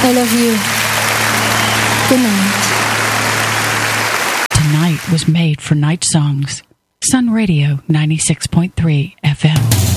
I love you. Good night. Tonight was made for Night Songs. Sun Radio 96.3 FM.